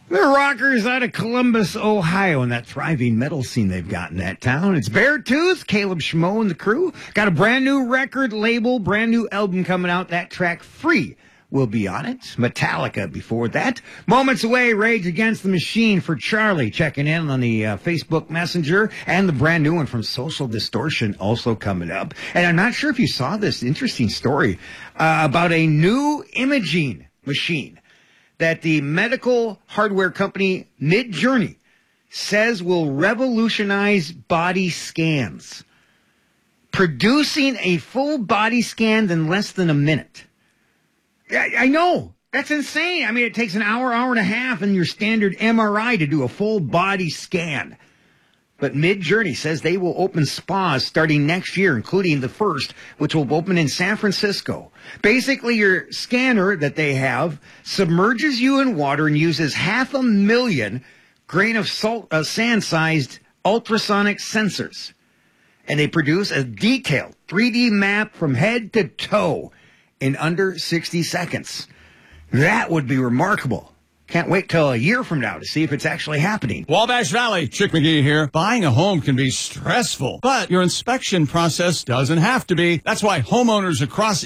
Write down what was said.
The Rockers out of Columbus, Ohio, and that thriving metal scene they've got in that town. It's Beartooth, Caleb Schmo and the crew. Got a brand new record label, brand new album coming out. That track, Free, will be on it. Metallica before that. Moments away, Rage Against the Machine for Charlie, checking in on the Facebook Messenger. And the brand new one from Social Distortion also coming up. And I'm not sure if you saw this interesting story about a new imaging machine that the medical hardware company Midjourney says will revolutionize body scans, producing a full body scan in less than a minute. I know. That's insane. I mean, it takes an hour, hour and a half in your standard MRI to do a full body scan. But Midjourney says they will open spas starting next year, including the first, which will open in San Francisco. Basically, your scanner that they have submerges you in water and uses 500,000 grain of salt, sand-sized ultrasonic sensors. And they produce a detailed 3D map from head to toe in under 60 seconds. That would be remarkable. Can't wait till a year from now to see if it's actually happening. Wabash Valley, Chick McGee here. Buying a home can be stressful, but your inspection process doesn't have to be. That's why homeowners across